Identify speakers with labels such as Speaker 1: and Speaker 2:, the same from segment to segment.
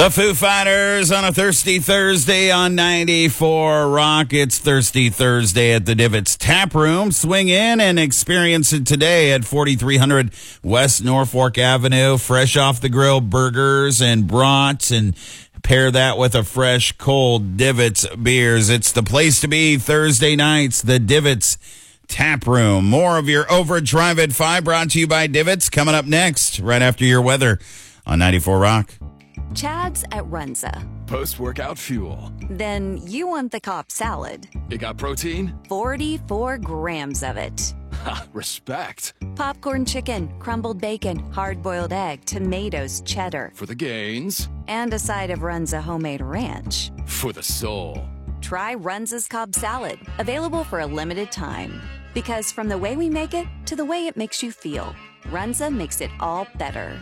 Speaker 1: The Foo Fighters on a Thirsty Thursday on 94 Rock. It's Thirsty Thursday at the Divots Tap Room. Swing in and experience it today at 4300 West Norfolk Avenue. Fresh off the grill burgers and brats, and pair that with a fresh, cold Divots beers. It's the place to be Thursday nights, the Divots Tap Room. More of your Overdrive at 5 brought to you by Divots coming up next, right after your weather on 94 Rock.
Speaker 2: Chad's at Runza.
Speaker 3: Post-workout fuel.
Speaker 2: Then you want the Cobb salad.
Speaker 3: It got protein?
Speaker 2: 44 grams of it.
Speaker 3: Ha, respect.
Speaker 2: Popcorn chicken, crumbled bacon, hard-boiled egg, tomatoes, cheddar.
Speaker 3: For the gains.
Speaker 2: And a side of Runza homemade ranch.
Speaker 3: For the soul.
Speaker 2: Try Runza's Cobb salad, available for a limited time. Because from the way we make it to the way it makes you feel, Runza makes it all better.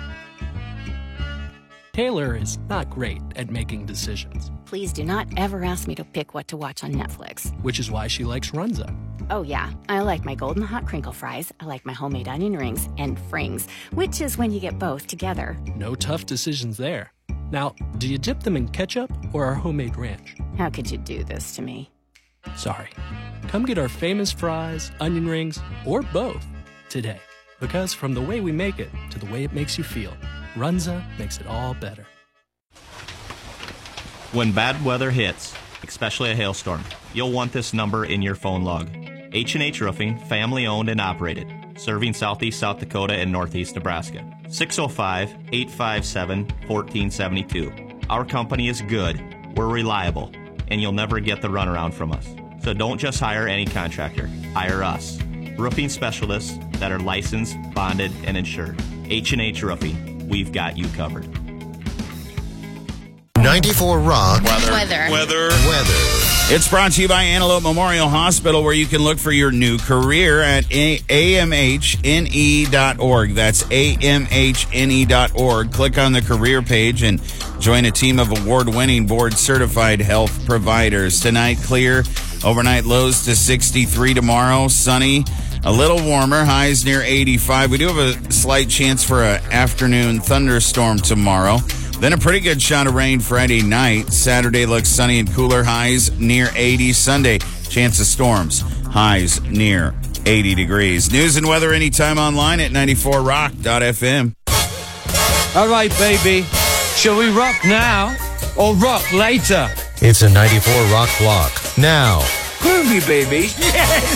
Speaker 4: Taylor is not great at making decisions,
Speaker 5: Please do not ever ask me to pick what to watch on Netflix.
Speaker 4: which is why she likes Runza.
Speaker 5: Oh yeah, I like my golden hot crinkle fries, I like my homemade onion rings, and frings, which is when you get both together.
Speaker 4: No tough decisions there. Now, do you dip them in ketchup or our homemade ranch?
Speaker 5: How could you do this to me?
Speaker 4: Sorry. Come get our famous fries, onion rings, or both today. Because from the way we make it to the way it makes you feel, Runza makes it all better.
Speaker 6: When bad weather hits, especially a hailstorm, you'll want this number in your phone log. H&H Roofing, family owned and operated, serving southeast South Dakota and northeast Nebraska. 605-857-1472. Our company is good, we're reliable, and you'll never get the runaround from us. So don't just hire any contractor, hire us. Roofing specialists that are licensed, bonded, and insured. H&H Roofing, we've got you covered.
Speaker 7: 94 Rock.
Speaker 1: Weather. It's brought to you by Antelope Memorial Hospital, where you can look for your new career at amhne.org. That's amhne.org. Click on the career page and join a team of award-winning, board-certified health providers. Tonight, clear. Overnight lows to 63 tomorrow. Sunny. A little warmer, highs near 85. We do have a slight chance for an afternoon thunderstorm tomorrow. Then a pretty good shot of rain Friday night. Saturday looks sunny and cooler, highs near 80. Sunday, chance of storms, highs near 80 degrees. News and weather anytime online at 94rock.fm.
Speaker 8: All right, baby. Shall we rock now or rock later?
Speaker 7: It's a 94 Rock block. Now.
Speaker 8: Groovy, baby. Yes!